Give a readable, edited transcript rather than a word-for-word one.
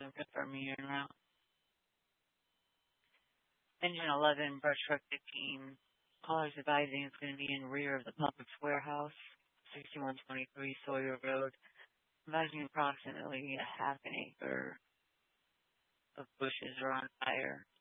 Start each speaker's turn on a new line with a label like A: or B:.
A: confirming your route. Engine 11, brush truck 15. Callers advising it's going to be in rear of the Publix warehouse, 6123 Sawyer Road. Advising approximately a half an acre of bushes are on fire.